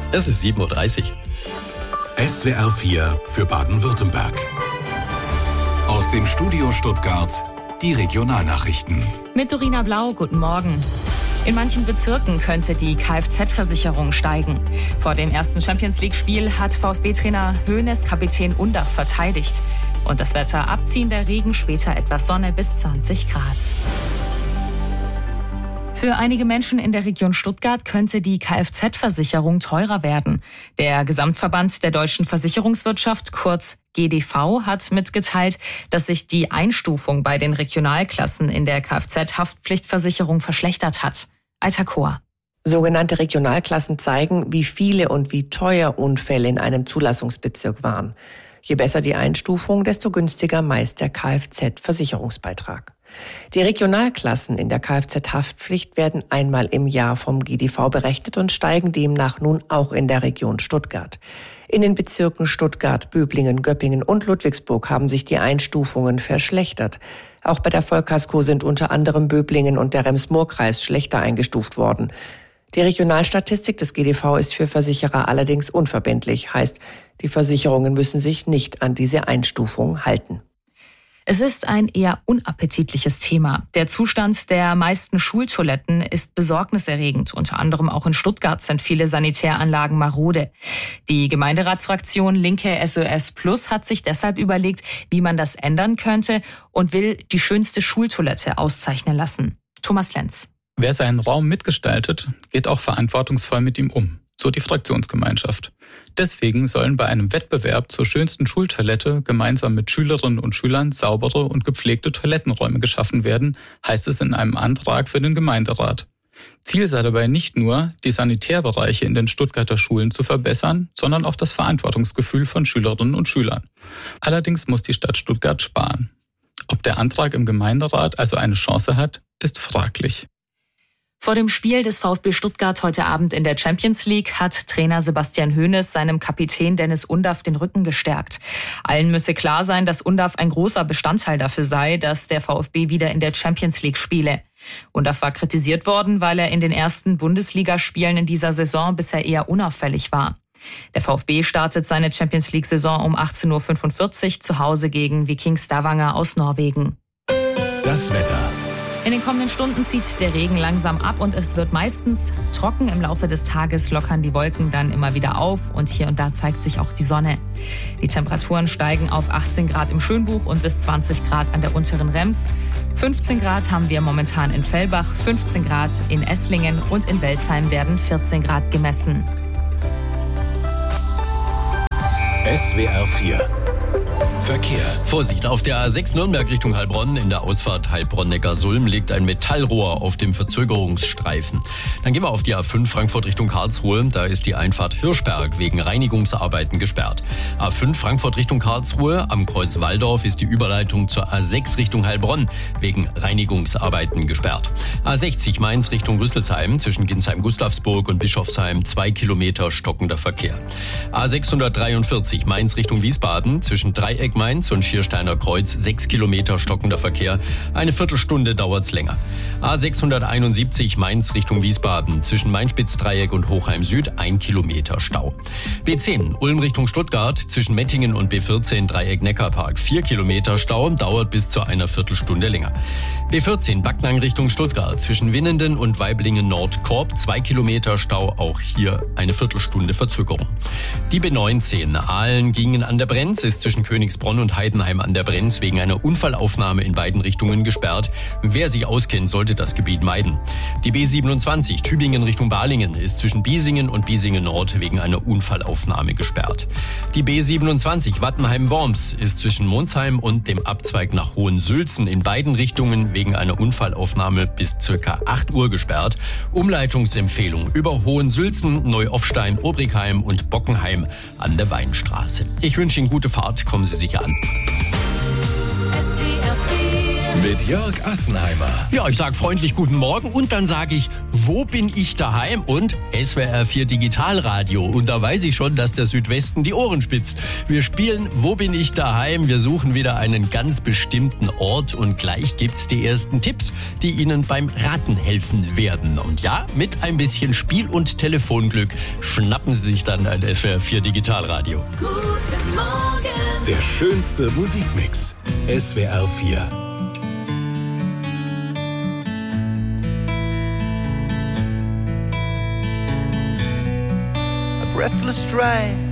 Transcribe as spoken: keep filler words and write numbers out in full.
Es ist sieben Uhr dreißig. S W R vier für Baden-Württemberg. Aus dem Studio Stuttgart die Regionalnachrichten. Mit Dorina Blau, guten Morgen. In manchen Bezirken könnte die Kfz-Versicherung steigen. Vor dem ersten Champions-League-Spiel hat VfB-Trainer Hoeneß Kapitän Undav verteidigt. Und das Wetter: abziehender Regen, später etwas Sonne bis zwanzig Grad. Für einige Menschen in der Region Stuttgart könnte die Kfz-Versicherung teurer werden. Der Gesamtverband der deutschen Versicherungswirtschaft, kurz G D V, hat mitgeteilt, dass sich die Einstufung bei den Regionalklassen in der Kfz-Haftpflichtversicherung verschlechtert hat. Aita Kor. Sogenannte Regionalklassen zeigen, wie viele und wie teuer Unfälle in einem Zulassungsbezirk waren. Je besser die Einstufung, desto günstiger meist der Kfz-Versicherungsbeitrag. Die Regionalklassen in der Kfz-Haftpflicht werden einmal im Jahr vom G D V berechnet und steigen demnach nun auch in der Region Stuttgart. In den Bezirken Stuttgart, Böblingen, Göppingen und Ludwigsburg haben sich die Einstufungen verschlechtert. Auch bei der Vollkasko sind unter anderem Böblingen und der Rems-Murr-Kreis schlechter eingestuft worden. Die Regionalstatistik des G D V ist für Versicherer allerdings unverbindlich, heißt, die Versicherungen müssen sich nicht an diese Einstufung halten. Es ist ein eher unappetitliches Thema. Der Zustand der meisten Schultoiletten ist besorgniserregend. Unter anderem auch in Stuttgart sind viele Sanitäranlagen marode. Die Gemeinderatsfraktion Linke S O S Plus hat sich deshalb überlegt, wie man das ändern könnte und will die schönste Schultoilette auszeichnen lassen. Thomas Lenz. Wer seinen Raum mitgestaltet, geht auch verantwortungsvoll mit ihm um. So die Fraktionsgemeinschaft. Deswegen sollen bei einem Wettbewerb zur schönsten Schultoilette gemeinsam mit Schülerinnen und Schülern saubere und gepflegte Toilettenräume geschaffen werden, heißt es in einem Antrag für den Gemeinderat. Ziel sei dabei nicht nur, die Sanitärbereiche in den Stuttgarter Schulen zu verbessern, sondern auch das Verantwortungsgefühl von Schülerinnen und Schülern. Allerdings muss die Stadt Stuttgart sparen. Ob der Antrag im Gemeinderat also eine Chance hat, ist fraglich. Vor dem Spiel des VfB Stuttgart heute Abend in der Champions League hat Trainer Sebastian Hoeneß seinem Kapitän Dennis Undav den Rücken gestärkt. Allen müsse klar sein, dass Undav ein großer Bestandteil dafür sei, dass der VfB wieder in der Champions League spiele. Undav war kritisiert worden, weil er in den ersten Bundesligaspielen in dieser Saison bisher eher unauffällig war. Der VfB startet seine Champions League-Saison um achtzehn Uhr fünfundvierzig zu Hause gegen Viking Stavanger aus Norwegen. Das Wetter. In den kommenden Stunden zieht der Regen langsam ab und es wird meistens trocken. Im Laufe des Tages lockern die Wolken dann immer wieder auf und hier und da zeigt sich auch die Sonne. Die Temperaturen steigen auf achtzehn Grad im Schönbuch und bis zwanzig Grad an der unteren Rems. fünfzehn Grad haben wir momentan in Fellbach, fünfzehn Grad in Esslingen und in Welzheim werden vierzehn Grad gemessen. S W R vier Verkehr. Vorsicht, auf der A sechs Nürnberg Richtung Heilbronn, in der Ausfahrt Heilbronn-Neckarsulm liegt ein Metallrohr auf dem Verzögerungsstreifen. Dann gehen wir auf die A fünf Frankfurt Richtung Karlsruhe, da ist die Einfahrt Hirschberg wegen Reinigungsarbeiten gesperrt. A fünf Frankfurt Richtung Karlsruhe, am Kreuz Walldorf ist die Überleitung zur A sechs Richtung Heilbronn wegen Reinigungsarbeiten gesperrt. A sechzig Mainz Richtung Rüsselsheim, zwischen Ginsheim-Gustavsburg und Bischofsheim zwei Kilometer stockender Verkehr. A sechshundertdreiundvierzig Mainz Richtung Wiesbaden, zwischen Dreieck Mainz und Schiersteiner Kreuz sechs Kilometer stockender Verkehr. Eine Viertelstunde dauert's länger. A sechshunderteinundsiebzig Mainz Richtung Wiesbaden. Zwischen Mainspitzdreieck und Hochheim Süd ein Kilometer Stau. B zehn Ulm Richtung Stuttgart. Zwischen Mettingen und B vierzehn Dreieck Neckarpark vier Kilometer Stau. Dauert bis zu einer Viertelstunde länger. B vierzehn Backnang Richtung Stuttgart. Zwischen Winnenden und Weiblingen Nord Korb zwei Kilometer Stau. Auch hier eine Viertelstunde Verzögerung. Die B neunzehn Aalen gingen an der Brenz ist zwischen Königsbronn und Heidenheim an der Brenz wegen einer Unfallaufnahme in beiden Richtungen gesperrt. Wer sich auskennt, sollte das Gebiet meiden. Die B siebenundzwanzig Tübingen Richtung Balingen ist zwischen Biesingen und Biesingen Nord wegen einer Unfallaufnahme gesperrt. Die B siebenundzwanzig Wattenheim-Worms ist zwischen Monsheim und dem Abzweig nach Hohensülzen in beiden Richtungen wegen einer Unfallaufnahme bis circa acht Uhr gesperrt. Umleitungsempfehlung über Hohensülzen, Neuoffstein, Obrigheim und Bockenheim an der Weinstraße. Ich wünsche Ihnen gute Fahrt, kommen Sie sicher an. S W R vier Mit Jörg Assenheimer. Ja, ich sag freundlich guten Morgen und dann sage ich, wo bin ich daheim? Und S W R vier Digitalradio. Und da weiß ich schon, dass der Südwesten die Ohren spitzt. Wir spielen Wo bin ich daheim? Wir suchen wieder einen ganz bestimmten Ort und gleich gibt's die ersten Tipps, die Ihnen beim Raten helfen werden. Und ja, mit ein bisschen Spiel- und Telefonglück schnappen Sie sich dann ein S W R vier Digitalradio. Guten Morgen. Der schönste Musikmix. S W R vier. Breathless stride